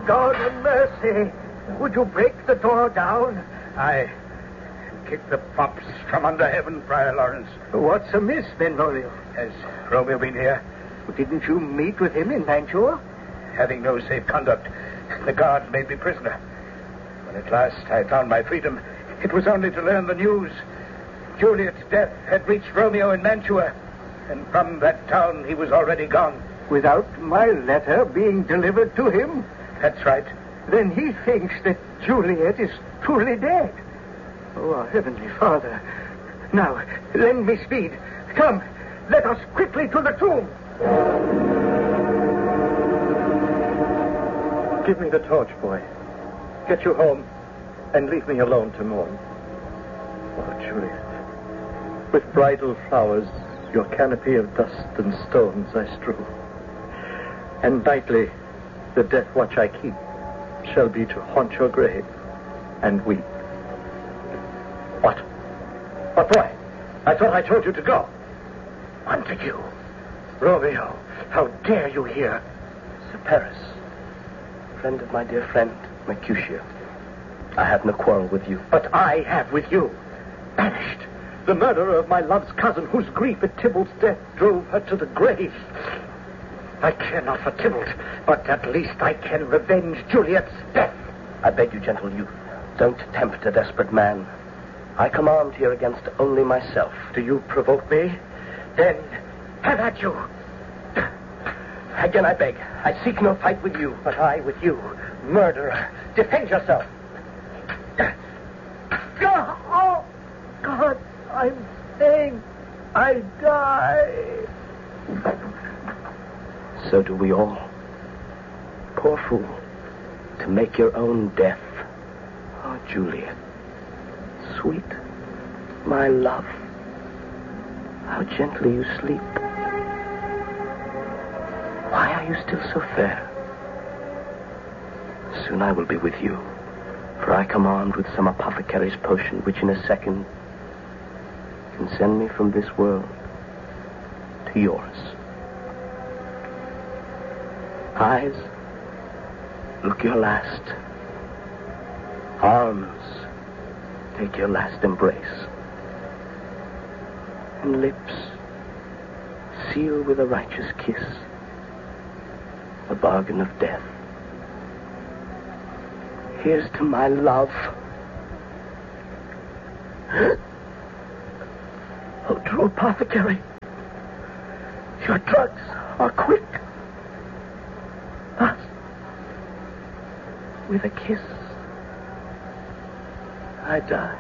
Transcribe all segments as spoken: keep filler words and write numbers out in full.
God of mercy. Would you break the door down? I kick the pops from under heaven, Friar Lawrence. What's amiss, Benvolio? Has Romeo been here? Didn't you meet with him in Mantua? Having no safe conduct, the guards made me prisoner. When at last I found my freedom, it was only to learn the news. Juliet's death had reached Romeo in Mantua, and from that town he was already gone. Without my letter being delivered to him? That's right. Then he thinks that Juliet is truly dead. Oh, our Heavenly Father. Now, lend me speed. Come, let us quickly to the tomb. Give me the torch, boy. Get you home and leave me alone to mourn. Oh, Juliet, with bridal flowers your canopy of dust and stones I strew. And nightly the death watch I keep shall be to haunt your grave and weep. What? What, boy? I thought I told you to go. Montague. Romeo, how dare you here? Sir Paris, friend of my dear friend, Mercutio. I have no quarrel with you. But I have with you. Banished. The murderer of my love's cousin, whose grief at Tybalt's death drove her to the grave. I care not for Tybalt, but at least I can revenge Juliet's death. I beg you, gentle youth, don't tempt a desperate man. I come armed here against only myself. Do you provoke me? Then have at you. Again I beg. I seek no fight with you. But I with you. Murderer. Defend yourself. Oh, God, I'm saying I die. So do we all. Poor fool. To make your own death. Oh, Juliet. Sweet. My love. How gently you sleep. Why are you still so fair? Soon I will be with you, for I come armed with some apothecary's potion, which in a second can send me from this world to yours. Eyes, look your last. Arms, take your last embrace. And lips, seal with a righteous kiss the bargain of death. Here's to my love. Oh, true apothecary, your drugs are quick. Thus, with a kiss, I die.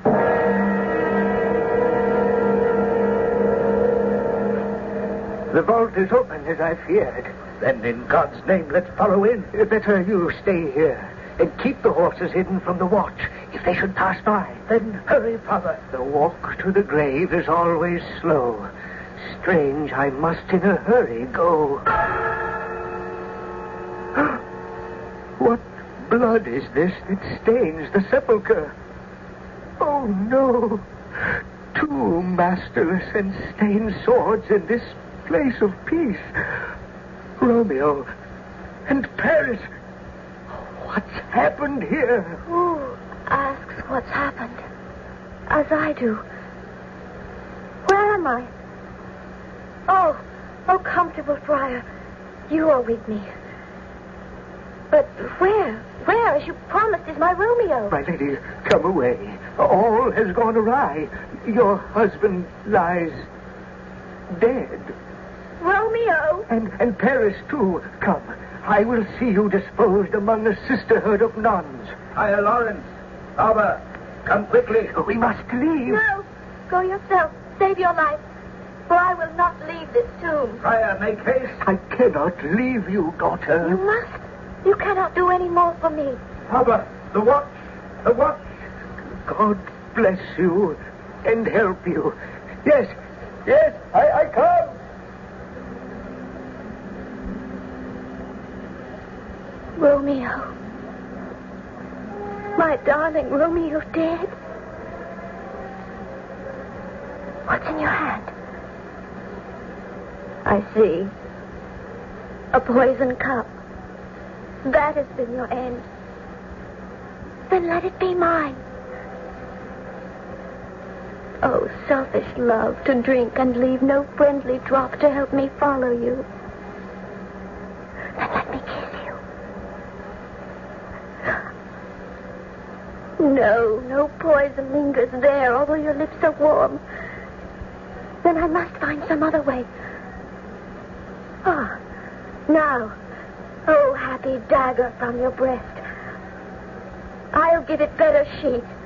The vault is open, as I feared. Then, in God's name, let's follow in. Better you stay here and keep the horses hidden from the watch if they should pass by. Then hurry, Father. The walk to the grave is always slow. Strange, I must in a hurry go. What blood is this that stains the sepulchre? Oh, no. Two masterless and stained swords in this place of peace. Romeo and Paris. What's happened here? Who asks what's happened? As I do. Where am I? Oh, oh, comfortable friar. You are with me. But where? Where, as you promised, is my Romeo? My lady, come away. All has gone awry. Your husband lies dead. Romeo? And, and Paris, too. Come. I will see you disposed among the sisterhood of nuns. Friar Lawrence, Albert, come quickly. We must leave. No. Go yourself. Save your life. For I will not leave this tomb. Friar, make haste. I cannot leave you, daughter. You must. You cannot do any more for me. Albert, the watch. The watch. God bless you and help you. Yes, yes, I, I come. Romeo. My darling Romeo dead? What's in your hand? I see. A poison cup. That has been your end. Then let it be mine. Oh, selfish love, to drink and leave no friendly drop to help me follow you. Then let me kiss you. No, no poison lingers there, although your lips are warm. Then I must find some other way. Ah, now, oh, happy dagger from your breast. I'll give it better sheath.